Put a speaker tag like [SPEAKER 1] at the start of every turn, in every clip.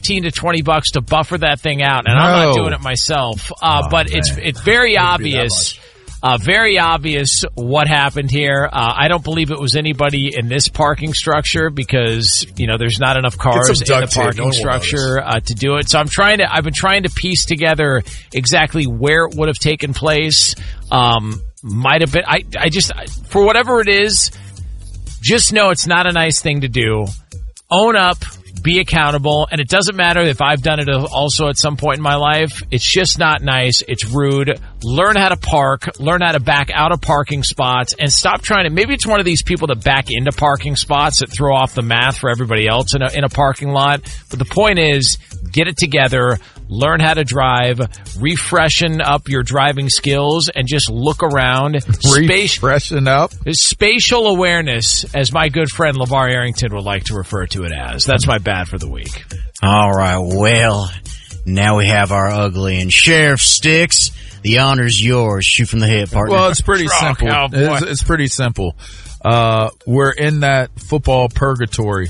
[SPEAKER 1] $15 to $20 to buffer that thing out, and I'm not doing it myself. But it's very obvious. Very obvious what happened here. I don't believe it was anybody in this parking structure because, there's not enough cars in the parking structure to do it. So I've been trying to piece together exactly where it would have taken place. Might have been, I just, for whatever it is, just know it's not a nice thing to do. Own up. Be accountable, and it doesn't matter if I've done it also at some point in my life. It's just not nice. It's rude. Learn how to park. Learn how to back out of parking spots, and stop trying to. Maybe it's one of these people that back into parking spots that throw off the math for everybody else in a parking lot. But the point is, get it together. Learn how to drive. Refreshen up your driving skills, and just look around.
[SPEAKER 2] Refreshen up?
[SPEAKER 1] Spatial awareness, as my good friend LeVar Arrington would like to refer to it as. That's my bad for the week.
[SPEAKER 3] All right, well, now we have our ugly. And Sheriff Sticks, the honor's yours. Shoot from the hip, partner.
[SPEAKER 2] Well, it's pretty simple. It's pretty simple. We're in that football purgatory,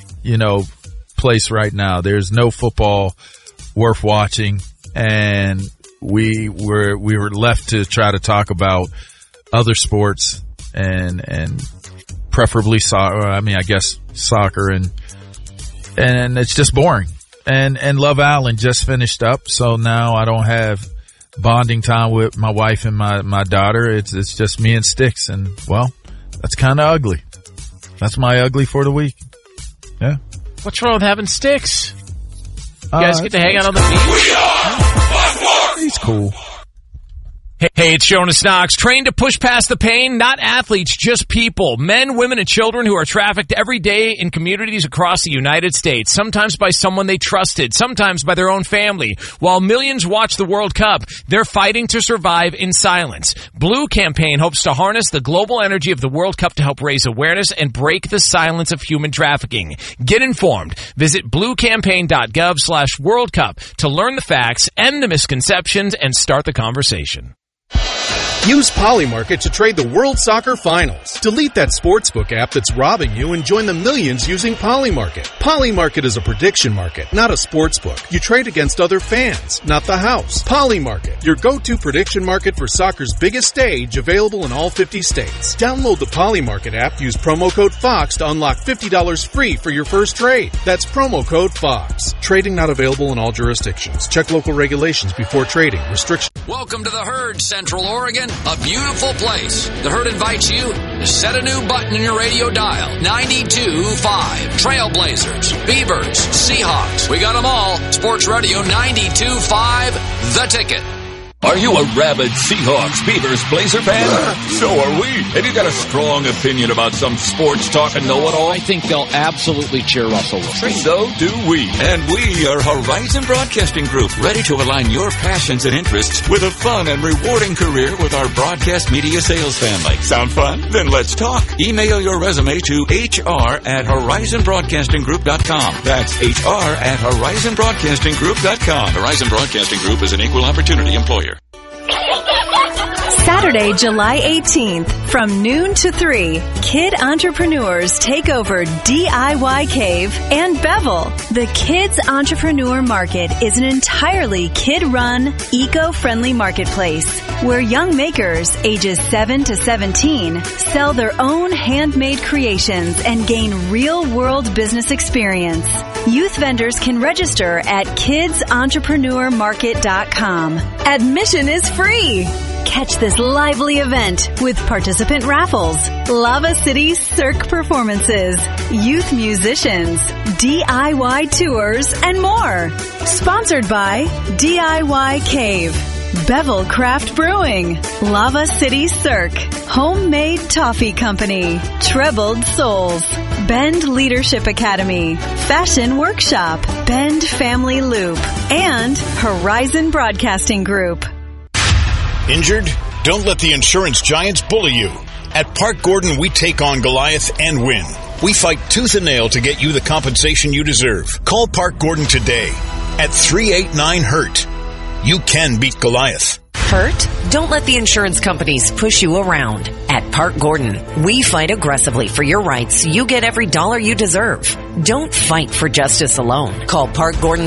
[SPEAKER 2] place right now. There's no football worth watching, and we were left to try to talk about other sports and preferably soccer. I mean, I guess soccer, and it's just boring. And Love Island just finished up, so now I don't have bonding time with my wife and my daughter. It's just me and Sticks, and well, that's kind of ugly. That's my ugly for the week. Yeah.
[SPEAKER 1] What's wrong with having Sticks? You guys get to hang out on the beach?
[SPEAKER 2] He's cool.
[SPEAKER 1] Hey, it's Jonas Knox. Trained to push past the pain? Not athletes, just people. Men, women, and children who are trafficked every day in communities across the United States. Sometimes by someone they trusted. Sometimes by their own family. While millions watch the World Cup, they're fighting to survive in silence. Blue Campaign hopes to harness the global energy of the World Cup to help raise awareness and break the silence of human trafficking. Get informed. Visit bluecampaign.gov/World Cup to learn the facts, end the misconceptions, and start the conversation.
[SPEAKER 4] Use Polymarket to trade the World Soccer Finals. Delete that sportsbook app that's robbing you and join the millions using Polymarket. Polymarket is a prediction market, not a sportsbook. You trade against other fans, not the house. Polymarket, your go-to prediction market for soccer's biggest stage, available in all 50 states. Download the Polymarket app, use promo code FOX to unlock $50 free for your first trade. That's promo code FOX. Trading not available in all jurisdictions. Check local regulations before trading. Restrictions.
[SPEAKER 5] Welcome to the Herd, Central Oregon. A beautiful place. The Herd invites you to set a new button in your radio dial. 92.5. Trailblazers, Beavers, Seahawks. We got them all. Sports Radio 92.5. The Ticket.
[SPEAKER 6] Are you a rabid Seahawks, Beavers, Blazer fan? So are we. Have you got a strong opinion about some sports talk and know-it-all?
[SPEAKER 7] I think they'll absolutely cheer Russell Wilson.
[SPEAKER 6] So do we. And we are Horizon Broadcasting Group, ready to align your passions and interests with a fun and rewarding career with our broadcast media sales family. Sound fun? Then let's talk. Email your resume to hr@horizonbroadcastinggroup.com. That's hr@horizonbroadcastinggroup.com. Horizon Broadcasting Group is an equal opportunity employer.
[SPEAKER 8] Saturday, July 18th, from noon to 3, kid entrepreneurs take over DIY Cave and Bevel. The Kids Entrepreneur Market is an entirely kid-run, eco-friendly marketplace where young makers ages 7 to 17 sell their own handmade creations and gain real-world business experience. Youth vendors can register at kidsentrepreneur.market.com. Admission is free. Catch this lively event with participant raffles, Lava City Cirque performances, youth musicians, DIY tours, and more. Sponsored by DIY Cave, Bevel Craft Brewing, Lava City Cirque, Homemade Toffee Company, Trebled Souls, Bend Leadership Academy, Fashion Workshop, Bend Family Loop, and Horizon Broadcasting Group.
[SPEAKER 9] Injured? Don't let the insurance giants bully you. At Park Gordon, we take on Goliath and win. We fight tooth and nail to get you the compensation you deserve. Call Park Gordon today at 389-HURT. You can beat Goliath.
[SPEAKER 10] Hurt? Don't let the insurance companies push you around. At Park Gordon, we fight aggressively for your rights so you get every dollar you deserve. Don't fight for justice alone. Call Park Gordon